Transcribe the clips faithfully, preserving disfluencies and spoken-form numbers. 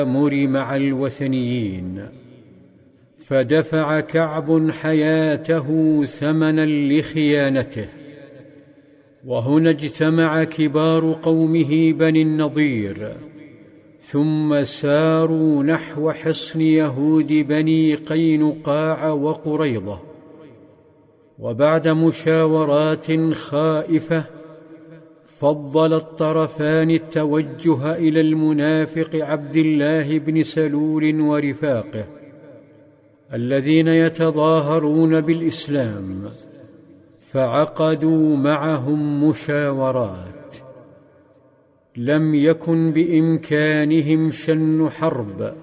التآمر مع الوثنيين، فدفع كعب حياته ثمنا لخيانته. وهنا اجتمع كبار قومه بني النضير، ثم ساروا نحو حصن يهود بني قينقاع وقريظة. وبعد مشاورات خائفة فضل الطرفان التوجه إلى المنافق عبد الله بن سلول ورفاقه الذين يتظاهرون بالإسلام، فعقدوا معهم مشاورات. لم يكن بإمكانهم شن حرب،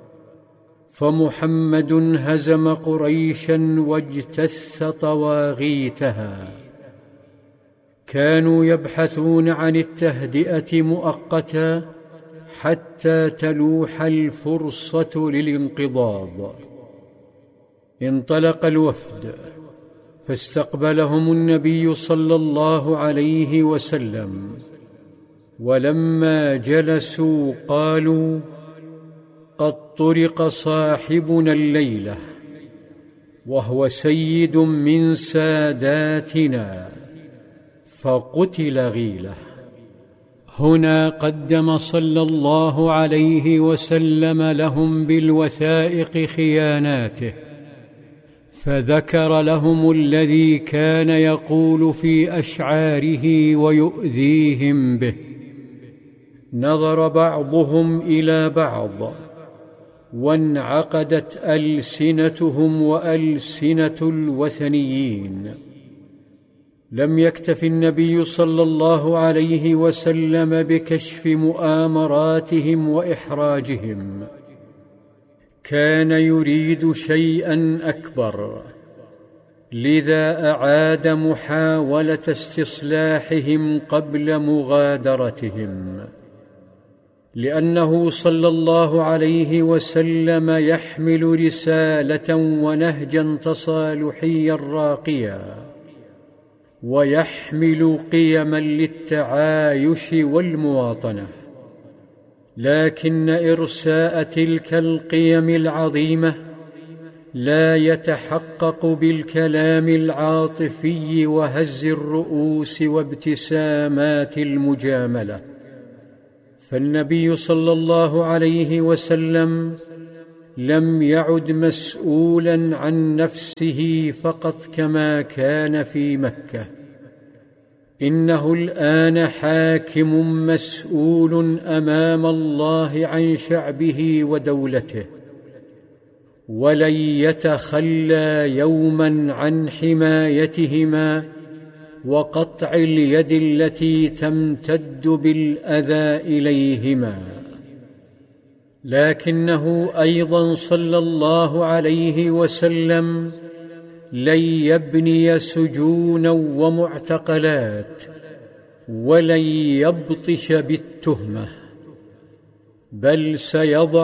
فمحمد هزم قريشا واجتث طواغيتها. كانوا يبحثون عن التهدئة مؤقتا حتى تلوح الفرصة للانقضاض. انطلق الوفد، فاستقبلهم النبي صلى الله عليه وسلم، ولما جلسوا قالوا: قد طرق صاحبنا الليلة، وهو سيد من ساداتنا، فقتل غيله. هنا قدم صلى الله عليه وسلم لهم بالوثائق خياناته، فذكر لهم الذي كان يقول في أشعاره ويؤذيهم به. نظر بعضهم إلى بعض، وانعقدت ألسنتهم وألسنة الوثنيين. لم يكتف النبي صلى الله عليه وسلم بكشف مؤامراتهم وإحراجهم، كان يريد شيئا أكبر، لذا أعاد محاولة استصلاحهم قبل مغادرتهم، لأنه صلى الله عليه وسلم يحمل رسالة ونهجا تصالحيا راقيا، ويحمل قيما للتعايش والمواطنة. لكن إرساء تلك القيم العظيمة لا يتحقق بالكلام العاطفي وهز الرؤوس وابتسامات المجاملة. فالنبي صلى الله عليه وسلم لم يعد مسؤولا عن نفسه فقط كما كان في مكة، إنه الآن حاكم مسؤول أمام الله عن شعبه ودولته، ولن يتخلى يوما عن حمايتهما وقطع اليد التي تمتد بالأذى إليهما. لكنه أيضا صلى الله عليه وسلم لن يبني سجونا ومعتقلات، ولن يبطش بالتهمة، بل سيضع